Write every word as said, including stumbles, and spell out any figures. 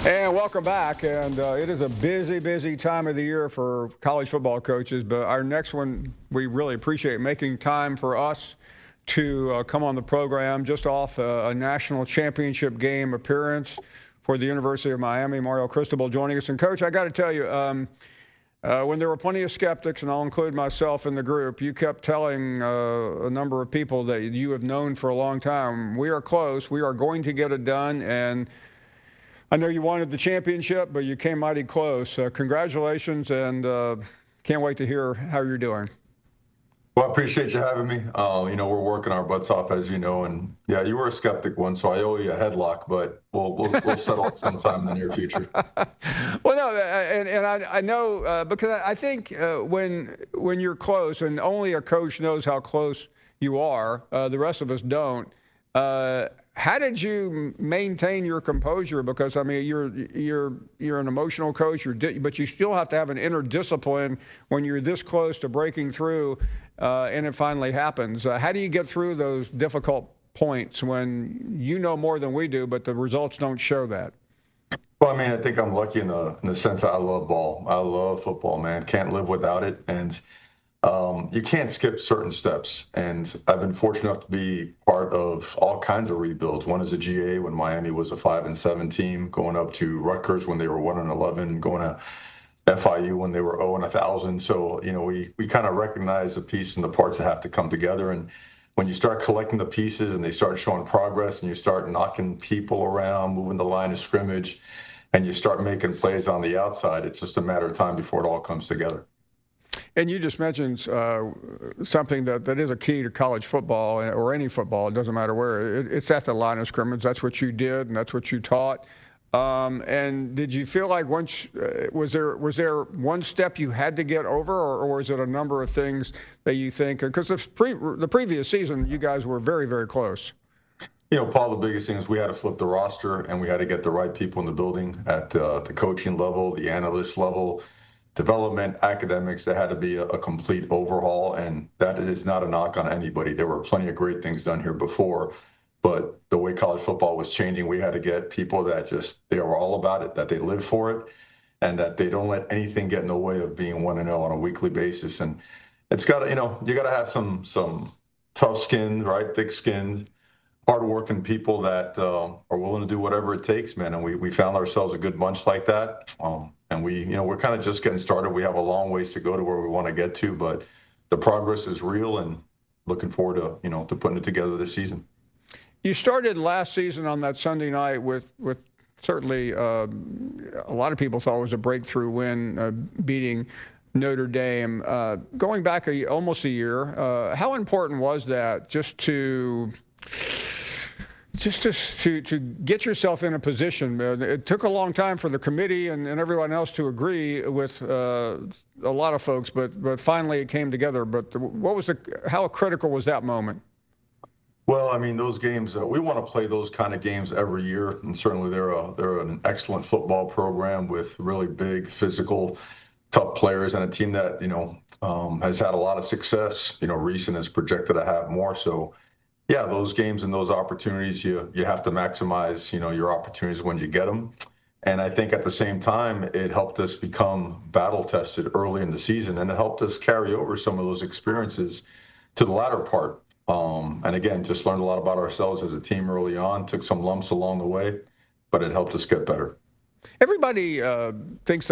And welcome back. And uh, it is a busy, busy time of the year for college football coaches. But our next one, we really appreciate making time for us to uh, come on the program just off a, a national championship game appearance for the University of Miami. Mario Cristobal joining us. And, Coach, I got to tell you, um, uh, when there were plenty of skeptics, and I'll include myself in the group, you kept telling uh, a number of people that you have known for a long time, we are close, we are going to get it done. And I know you wanted the championship, but you came mighty close. Uh, congratulations, and uh, can't wait to hear how you're doing. Well, I appreciate you having me. Uh, you know, we're working our butts off, as you know, and yeah, you were a skeptic one, so I owe you a headlock, but we'll we'll, we'll settle it sometime in the near future. Well, no, and, and I, I know uh, because I think uh, when when you're close, and only a coach knows how close you are, uh, the rest of us don't. Uh, How did you maintain your composure? Because I mean, you're you're you're an emotional coach, you're di- but you still have to have an inner discipline when you're this close to breaking through, uh, and it finally happens. Uh, how do you get through those difficult points when you know more than we do, but the results don't show that? Well, I mean, I think I'm lucky in the in the sense that I love ball. I love football, man. Can't live without it, and Um, you can't skip certain steps. And I've been fortunate enough to be part of all kinds of rebuilds. One as a G A when Miami was a five and seven team, going up to Rutgers when they were one and eleven, going to F I U when they were zero and a thousand. So, you know, we we kind of recognize the pieces and the parts that have to come together. And when you start collecting the pieces and they start showing progress and you start knocking people around, moving the line of scrimmage, and you start making plays on the outside, it's just a matter of time before it all comes together. And you just mentioned uh, something that, that is a key to college football or any football. It doesn't matter where. It, it's at the line of scrimmage. That's what you did, and that's what you taught. Um, and did you feel like once uh, was there was there one step you had to get over, or, or was it a number of things that you think? Because the, pre, the previous season, you guys were very, very close. You know, Paul, the biggest thing is we had to flip the roster, and we had to get the right people in the building at uh, the coaching level, the analyst level, development, academics. There had to be a, a complete overhaul, and that is not a knock on anybody. There were plenty of great things done here before, but the way college football was changing, we had to get people that just, they were all about it, that they live for it, and that they don't let anything get in the way of being one and oh on a weekly basis. And it's got to, you know, you got to have some some tough skin, right, thick skinned, hardworking people that uh, are willing to do whatever it takes, man. And we, we found ourselves a good bunch like that. Um, and we, you know, we're kind of just getting started. We have a long ways to go to where we want to get to, but the progress is real, and looking forward to, you know, to putting it together this season. You started last season on that Sunday night with, with certainly uh, a lot of people thought it was a breakthrough win, uh, beating Notre Dame. Uh, going back a, almost a year, uh, how important was that just to just to, to to get yourself in a position? It took a long time for the committee and, and everyone else to agree with uh, a lot of folks, but but finally it came together. But what was the how critical was that moment? Well, I mean, those games, uh, we want to play those kind of games every year, and certainly they're a, they're an excellent football program with really big, physical, tough players, and a team that, you know, um, has had a lot of success. You know, Recent is projected to have more. So, yeah, those games and those opportunities, you you have to maximize, you know, your opportunities when you get them. And I think at the same time, it helped us become battle tested early in the season, and it helped us carry over some of those experiences to the latter part. Um, and again, just learned a lot about ourselves as a team early on, took some lumps along the way, but it helped us get better. Everybody uh, thinks they